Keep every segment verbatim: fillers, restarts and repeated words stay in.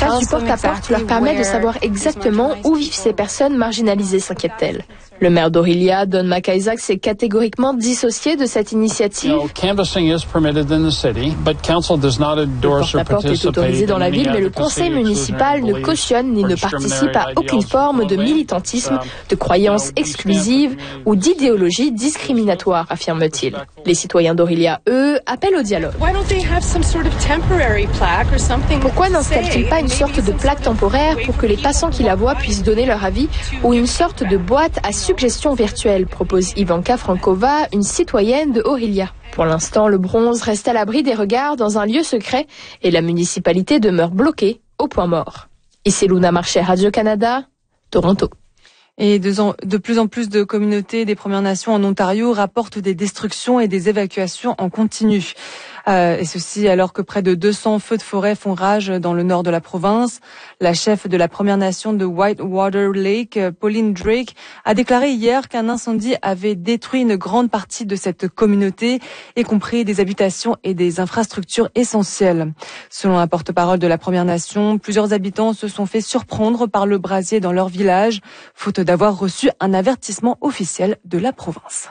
face du porte-à-porte leur permet de savoir exactement où vivent ces personnes marginalisées, s'inquiète-t-elle. Le maire d'Orillia, Don McIsaac, s'est catégoriquement dissocié de cette initiative. Le porte-à-porte est autorisé dans la ville, mais le conseil municipal ne cautionne ni ne participe à aucune forme de militantisme, de croyances exclusives ou d'idéologie discriminatoire, affirme-t-il. Les citoyens d'Orillia, eux, appellent au dialogue. Pourquoi n'installent-ils pas une sorte de plaque temporaire pour que les passants qui la voient puissent donner leur avis, ou une sorte de boîte à suggestions virtuelles, propose Ivanka Frankova, une citoyenne de Orillia. Pour l'instant, le bronze reste à l'abri des regards dans un lieu secret et la municipalité demeure bloquée au point mort. Ici Luna Marché, Radio-Canada, Toronto. Et de, de plus en plus de communautés des Premières Nations en Ontario rapportent des destructions et des évacuations en continu. Euh, et ceci alors que près de deux cents feux de forêt font rage dans le nord de la province. La chef de la Première Nation de Whitewater Lake, Pauline Drake, a déclaré hier qu'un incendie avait détruit une grande partie de cette communauté, y compris des habitations et des infrastructures essentielles. Selon un porte-parole de la Première Nation, plusieurs habitants se sont fait surprendre par le brasier dans leur village, faute d'avoir reçu un avertissement officiel de la province.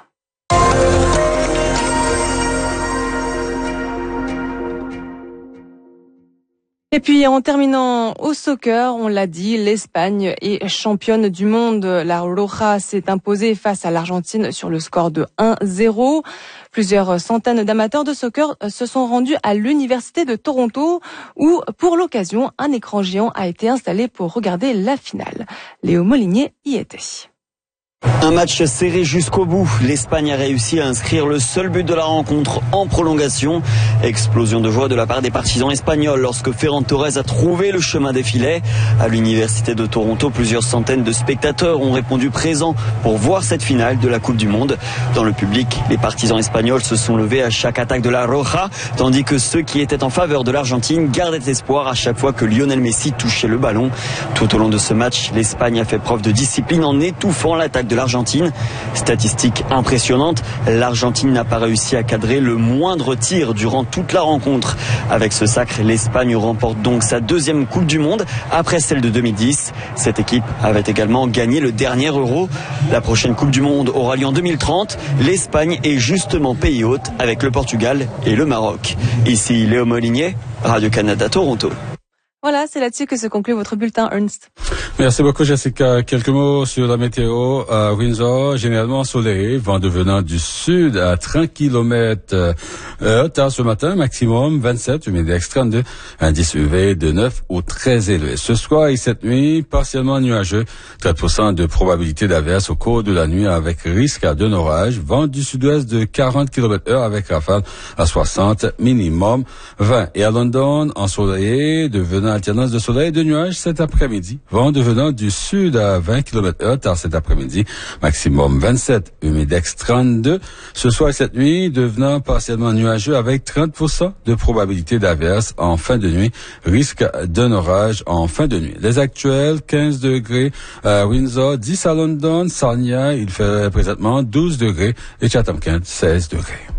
Et puis en terminant au soccer, on l'a dit, l'Espagne est championne du monde. La Roja s'est imposée face à l'Argentine sur le score de un zéro. Plusieurs centaines d'amateurs de soccer se sont rendus à l'Université de Toronto où, pour l'occasion, un écran géant a été installé pour regarder la finale. Léo Molinier y était. Un match serré jusqu'au bout. L'Espagne a réussi à inscrire le seul but de la rencontre en prolongation. Explosion de joie de la part des partisans espagnols lorsque Ferran Torres a trouvé le chemin des filets. À l'Université de Toronto, plusieurs centaines de spectateurs ont répondu présents pour voir cette finale de la Coupe du Monde. Dans le public, les partisans espagnols se sont levés à chaque attaque de la Roja, tandis que ceux qui étaient en faveur de l'Argentine gardaient espoir à chaque fois que Lionel Messi touchait le ballon. Tout au long de ce match, l'Espagne a fait preuve de discipline en étouffant l'attaque de l'Argentine. Statistique impressionnante, l'Argentine n'a pas réussi à cadrer le moindre tir durant toute la rencontre. Avec ce sacre, l'Espagne remporte donc sa deuxième Coupe du Monde après celle de deux mille dix. Cette équipe avait également gagné le dernier Euro. La prochaine Coupe du Monde aura lieu en deux mille trente. L'Espagne est justement pays hôte avec le Portugal et le Maroc. Ici Léo Molinier, Radio-Canada, Toronto. Voilà, c'est là-dessus que se conclut votre bulletin, Ernst. Merci beaucoup, Jessica. Quelques mots sur la météo. À Windsor, généralement soleil, vent devenant du sud à trente kilomètres heure. Tard ce matin, maximum vingt-sept, humidex trente-deux, indice U V de neuf ou très élevé. Ce soir et cette nuit, partiellement nuageux, treize pour cent de probabilité d'averse au cours de la nuit avec risque d'un orage. Vent du sud-ouest de quarante kilomètres heure avec rafale à soixante, minimum vingt. Et à London, ensoleillé, devenant alternance de soleil et de nuages cet après-midi. Vent devenant du sud à vingt kilomètres heure tard cet après-midi. Maximum vingt-sept, humidex trente-deux. Ce soir et cette nuit, devenant partiellement nuageux avec trente pour cent de probabilité d'averse en fin de nuit. Risque d'un orage en fin de nuit. Les actuels, quinze degrés à Windsor, dix à London, Sarnia, il fait présentement douze degrés et Chatham-Kent, seize degrés.